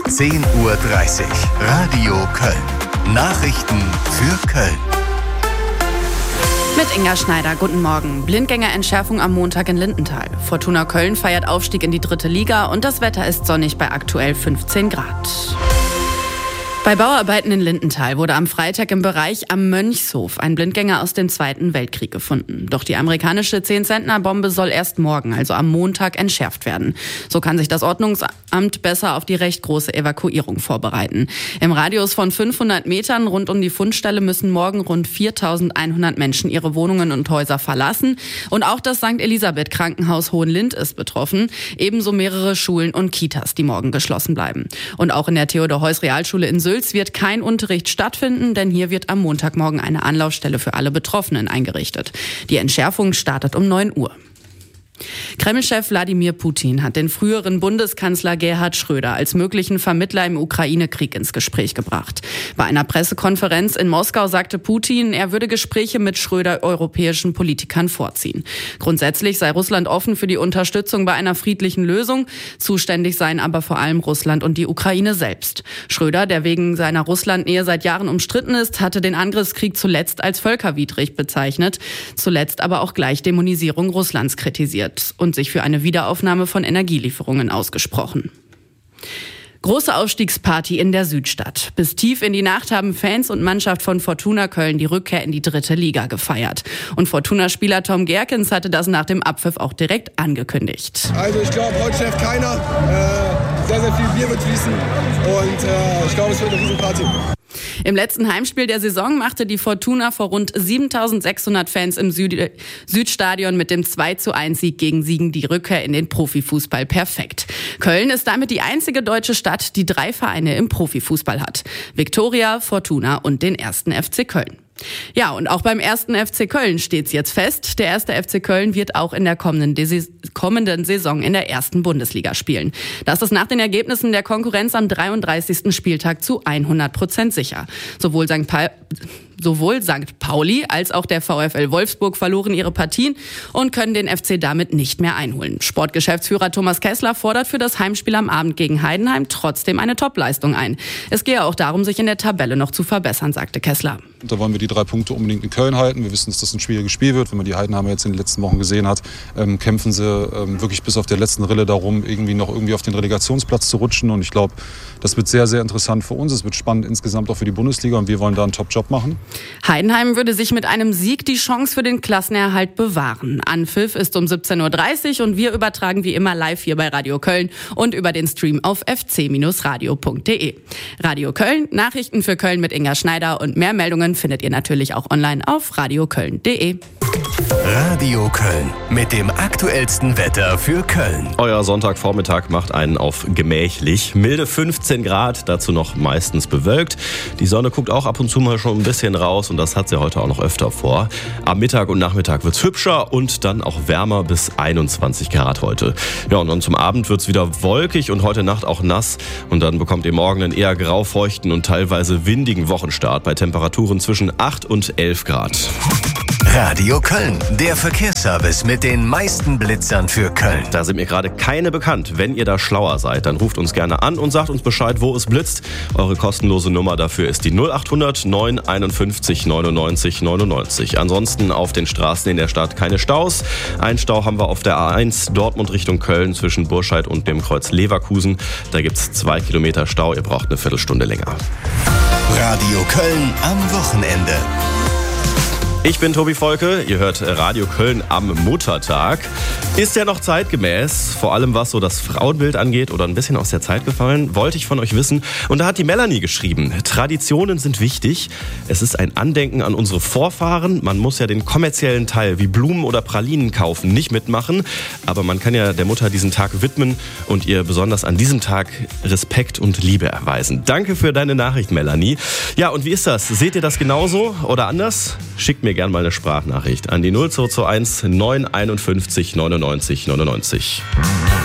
10:30 Uhr. Radio Köln. Nachrichten für Köln. Mit Inga Schneider, guten Morgen. Blindgängerentschärfung am Montag in Lindenthal. Fortuna Köln feiert Aufstieg in die 3. Liga und das Wetter ist sonnig bei aktuell 15 Grad. Bei Bauarbeiten in Lindenthal wurde am Freitag im Bereich am Mönchshof ein Blindgänger aus dem Zweiten Weltkrieg gefunden. Doch die amerikanische 10-Zentner-Bombe soll erst morgen, also am Montag, entschärft werden. So kann sich das Ordnungsamt besser auf die recht große Evakuierung vorbereiten. Im Radius von 500 Metern rund um die Fundstelle müssen morgen rund 4.100 Menschen ihre Wohnungen und Häuser verlassen. Und auch das St. Elisabeth Krankenhaus Hohenlind ist betroffen. Ebenso mehrere Schulen und Kitas, die morgen geschlossen bleiben. Und auch in der Theodor-Heuss-Realschule in Sülz wird kein Unterricht stattfinden, denn hier wird am Montagmorgen eine Anlaufstelle für alle Betroffenen eingerichtet. Die Entschärfung startet um 9 Uhr. Kreml-Chef Wladimir Putin hat den früheren Bundeskanzler Gerhard Schröder als möglichen Vermittler im Ukraine-Krieg ins Gespräch gebracht. Bei einer Pressekonferenz in Moskau sagte Putin, er würde Gespräche mit Schröder europäischen Politikern vorziehen. Grundsätzlich sei Russland offen für die Unterstützung bei einer friedlichen Lösung. Zuständig seien aber vor allem Russland und die Ukraine selbst. Schröder, der wegen seiner Russlandnähe seit Jahren umstritten ist, hatte den Angriffskrieg zuletzt als völkerwidrig bezeichnet, zuletzt aber auch gleich Dämonisierung Russlands kritisiert und sich für eine Wiederaufnahme von Energielieferungen ausgesprochen. Große Aufstiegsparty in der Südstadt. Bis tief in die Nacht haben Fans und Mannschaft von Fortuna Köln die Rückkehr in die 3. Liga gefeiert. Und Fortuna-Spieler Tom Gerkens hatte das nach dem Abpfiff auch direkt angekündigt. Also ich glaube, heute schläft keiner. Sehr, sehr viel Bier wird fließen und ich glaube, es wird eine Riesenparty. Im letzten Heimspiel der Saison machte die Fortuna vor rund 7.600 Fans im Südstadion mit dem 2:1-Sieg gegen Siegen die Rückkehr in den Profifußball perfekt. Köln ist damit die einzige deutsche Stadt, die 3 Vereine im Profifußball hat. Viktoria, Fortuna und den 1. FC Köln. Ja, und auch beim 1. FC Köln steht's jetzt fest. Der 1. FC Köln wird auch in der kommenden Saison in der 1. Bundesliga spielen. Das ist nach den Ergebnissen der Konkurrenz am 33. Spieltag zu 100% sicher. Sowohl St. Pauli als auch der VfL Wolfsburg verloren ihre Partien und können den FC damit nicht mehr einholen. Sportgeschäftsführer Thomas Kessler fordert für das Heimspiel am Abend gegen Heidenheim trotzdem eine Topleistung ein. Es gehe auch darum, sich in der Tabelle noch zu verbessern, sagte Kessler. Da wollen wir die 3 Punkte unbedingt in Köln halten. Wir wissen, dass das ein schwieriges Spiel wird. Wenn man die Heidenheimer jetzt in den letzten Wochen gesehen hat, kämpfen sie wirklich bis auf der letzten Rille darum, irgendwie auf den Relegationsplatz zu rutschen. Und ich glaube, das wird sehr, sehr interessant für uns. Es wird spannend insgesamt auch für die Bundesliga und wir wollen da einen Top-Job machen. Heidenheim würde sich mit einem Sieg die Chance für den Klassenerhalt bewahren. Anpfiff ist um 17:30 Uhr und wir übertragen wie immer live hier bei Radio Köln und über den Stream auf fc-radio.de. Radio Köln, Nachrichten für Köln mit Inga Schneider und mehr Meldungen findet ihr natürlich auch online auf radioköln.de. Radio Köln mit dem aktuellsten Wetter für Köln. Euer Sonntagvormittag macht einen auf gemächlich. Milde 15 Grad, dazu noch meistens bewölkt. Die Sonne guckt auch ab und zu mal schon ein bisschen raus und das hat sie heute auch noch öfter vor. Am Mittag und Nachmittag wird's hübscher und dann auch wärmer bis 21 Grad heute. Ja, und dann zum Abend wird's wieder wolkig und heute Nacht auch nass. Und dann bekommt ihr morgen einen eher graufeuchten und teilweise windigen Wochenstart bei Temperaturen zwischen 8 und 11 Grad. Radio Köln, der Verkehrsservice mit den meisten Blitzern für Köln. Da sind mir gerade keine bekannt. Wenn ihr da schlauer seid, dann ruft uns gerne an und sagt uns Bescheid, wo es blitzt. Eure kostenlose Nummer dafür ist die 0800 951 99 99. Ansonsten auf den Straßen in der Stadt keine Staus. Einen Stau haben wir auf der A1 Dortmund Richtung Köln zwischen Burscheid und dem Kreuz Leverkusen. Da gibt's 2 Kilometer Stau. Ihr braucht eine Viertelstunde länger. Radio Köln am Wochenende. Ich bin Tobi Volke, ihr hört Radio Köln am Muttertag. Ist ja noch zeitgemäß, vor allem was so das Frauenbild angeht oder ein bisschen aus der Zeit gefallen, wollte ich von euch wissen. Und da hat die Melanie geschrieben, Traditionen sind wichtig. Es ist ein Andenken an unsere Vorfahren. Man muss ja den kommerziellen Teil wie Blumen oder Pralinen kaufen nicht mitmachen. Aber man kann ja der Mutter diesen Tag widmen und ihr besonders an diesem Tag Respekt und Liebe erweisen. Danke für deine Nachricht, Melanie. Ja, und wie ist das? Seht ihr das genauso oder anders? Schickt mir gerne mal eine Sprachnachricht an die 0221 951 99 99.